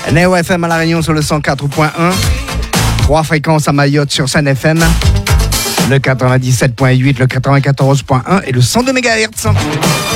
Néo FM à La Réunion sur le 104.1. 3 fréquences à Mayotte sur Seine FM. Le 97.8, le 94.1 et le 102 MHz.